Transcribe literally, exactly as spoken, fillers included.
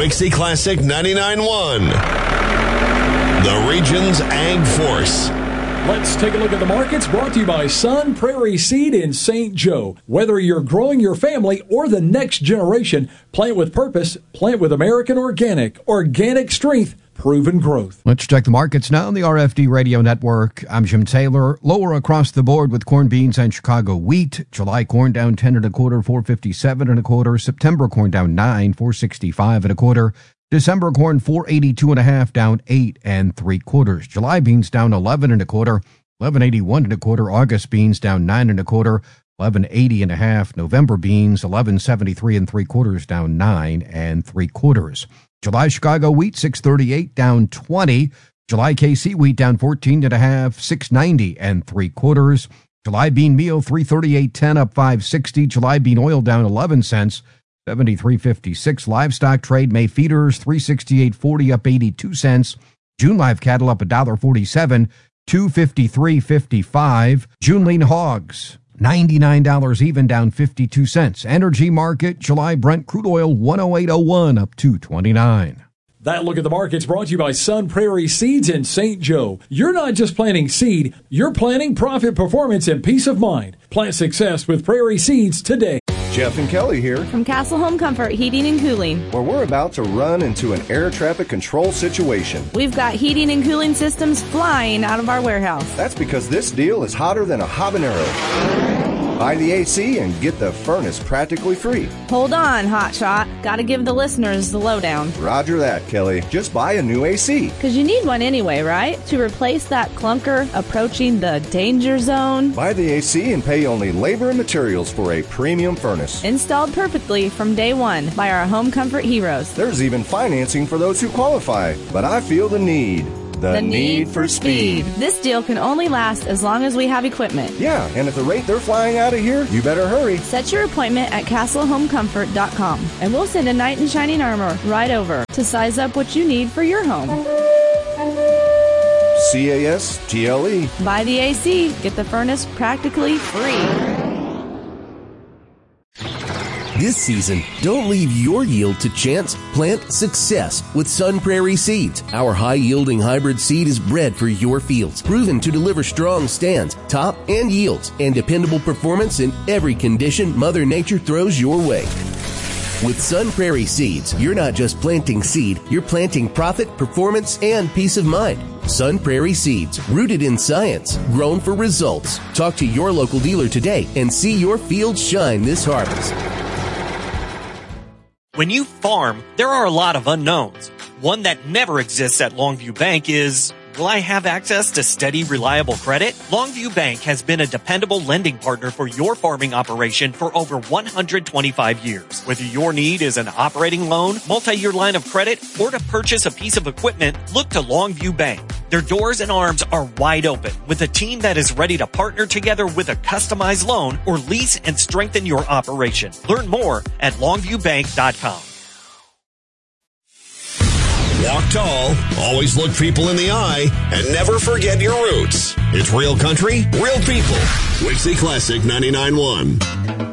Wixie Classic ninety-nine point one. The region's Ag Force. Let's take a look at the markets, brought to you by Sun Prairie Seed in Saint Joe. Whether you're growing your family or the next generation, plant with purpose, plant with American Organic. Organic strength, proven growth. Let's check the markets now on the R F D Radio Network. I'm Jim Taylor. Lower across the board with corn, beans, and Chicago wheat. July corn down ten and a quarter, four fifty-seven and a quarter. September corn down nine, four sixty-five and a quarter. December corn four eighty-two and a half, down eight and three quarters. July beans down eleven and a quarter, eleven eighty-one and a quarter. August beans down nine and a quarter, eleven eighty and a half. November beans eleven seventy-three and three quarters, down nine and three quarters. July Chicago wheat six thirty-eight, down twenty. July K C wheat down fourteen and a half, six ninety and three quarters. July bean meal three thirty-eight ten, up five sixty. July bean oil down eleven cents. seventy-three fifty-six. Livestock trade, May feeders three sixty-eight forty, up eighty-two cents. June live cattle up one forty-seven, two fifty-three fifty-five. June lean hogs ninety-nine dollars even, down fifty-two cents. Energy market, July Brent crude oil one oh eight oh one, up two twenty-nine. That look at the markets brought to you by Sun Prairie Seeds in Saint Joe. You're not just planting seed, you're planting profit, performance, and peace of mind. Plant success with Prairie Seeds today. Jeff and Kelly here from Castle Home Comfort Heating and Cooling, where we're about to run into an air traffic control situation. We've got heating and cooling systems flying out of our warehouse. That's because this deal is hotter than a habanero. Buy the A C and get the furnace practically free. Hold on, hotshot. Gotta give the listeners the lowdown. Roger that, Kelly. Just buy a new A C. Because you need one anyway, right? To replace that clunker approaching the danger zone. Buy the A C and pay only labor and materials for a premium furnace. Installed perfectly from day one by our Home Comfort heroes. There's even financing for those who qualify. But I feel the need. The, the need, need for speed. speed. This deal can only last as long as we have equipment. Yeah, and at the rate they're flying out of here, you better hurry. Set your appointment at castle home comfort dot com, and we'll send a knight in shining armor right over to size up what you need for your home. C A S T L E. Buy the A C. Get the furnace practically free. This season, don't leave your yield to chance. Plant success with Sun Prairie Seeds. Our high-yielding hybrid seed is bred for your fields, proven to deliver strong stands, top, and yields, and dependable performance in every condition Mother Nature throws your way. With Sun Prairie Seeds, you're not just planting seed, you're planting profit, performance, and peace of mind. Sun Prairie Seeds, rooted in science, grown for results. Talk to your local dealer today and see your field shine this harvest. When you farm, there are a lot of unknowns. One that never exists at Longview Bank is, will I have access to steady, reliable credit? Longview Bank has been a dependable lending partner for your farming operation for over one hundred twenty-five years. Whether your need is an operating loan, multi-year line of credit, or to purchase a piece of equipment, look to Longview Bank. Their doors and arms are wide open with a team that is ready to partner together with a customized loan or lease and strengthen your operation. Learn more at longview bank dot com. Walk tall, always look people in the eye, and never forget your roots. It's real country, real people. Wixie Classic ninety-nine point one.